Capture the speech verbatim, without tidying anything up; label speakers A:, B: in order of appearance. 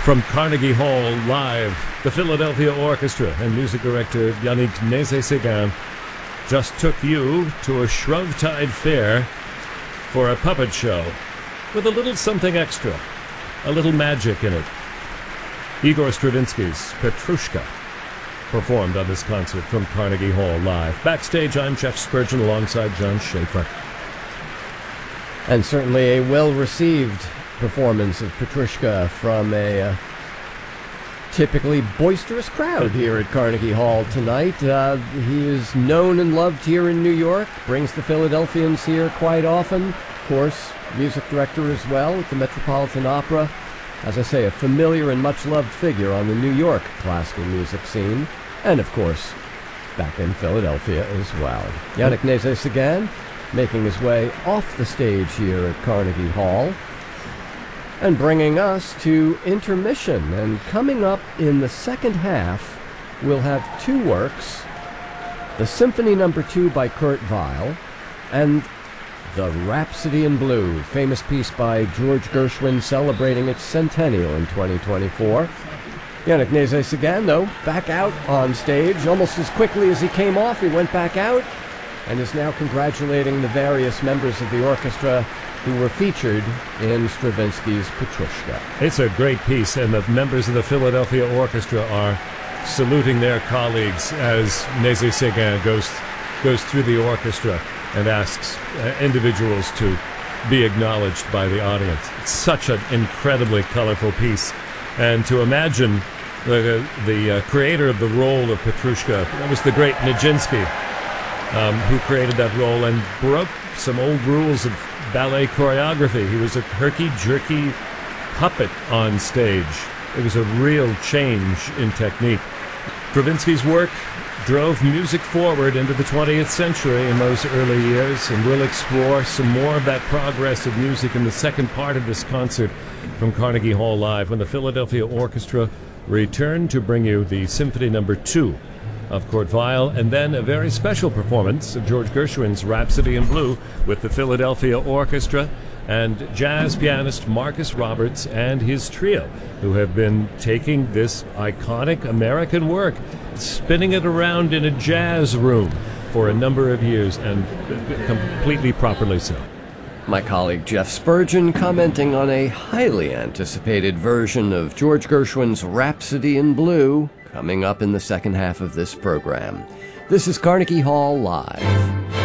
A: From Carnegie Hall, live, the Philadelphia Orchestra and music director Yannick Nézet-Séguin just took you to a Shrovetide fair for a puppet show with a little something extra, a little magic in it. Igor Stravinsky's Petrushka performed on this concert from Carnegie Hall live. Backstage, I'm Jeff Spurgeon alongside John Schaefer.
B: And certainly a well-received performance of Petrushka from a uh, typically boisterous crowd here at Carnegie Hall tonight. Uh, he is known and loved here in New York, brings the Philadelphians here quite often. Of course, music director as well at the Metropolitan Opera. As I say, a familiar and much-loved figure on the New York classical music scene. And, of course, back in Philadelphia as well. Yannick Nézet-Séguin making his way off the stage here at Carnegie Hall and bringing us to intermission. And coming up in the second half, we'll have two works, the Symphony Number Two by Kurt Weill and the Rhapsody in Blue, famous piece by George Gershwin celebrating its centennial in twenty twenty-four. Yannick Nézet-Séguin, though, back out on stage. Almost as quickly as he came off, he went back out and is now congratulating the various members of the orchestra who were featured in Stravinsky's Petrushka.
A: It's a great piece, and the members of the Philadelphia Orchestra are saluting their colleagues as Nézet-Séguin goes, goes through the orchestra and asks uh, individuals to be acknowledged by the audience. It's such an incredibly colorful piece. And to imagine the, the uh, creator of the role of Petrushka, that was the great Nijinsky, um, who created that role and broke some old rules of ballet choreography. He was a herky-jerky puppet on stage. It was a real change in technique. Stravinsky's work drove music forward into the twentieth century in those early years, and we'll explore some more of that progress of music in the second part of this concert from Carnegie Hall Live, when the Philadelphia Orchestra returned to bring you the Symphony Number Two of Kurt Weill, and then a very special performance of George Gershwin's Rhapsody in Blue with the Philadelphia Orchestra and jazz pianist Marcus Roberts and his trio, who have been taking this iconic American work, spinning it around in a jazz room for a number of years, and completely properly so.
B: My colleague Jeff Spurgeon commenting on a highly anticipated version of George Gershwin's Rhapsody in Blue coming up in the second half of this program. This is Carnegie Hall Live.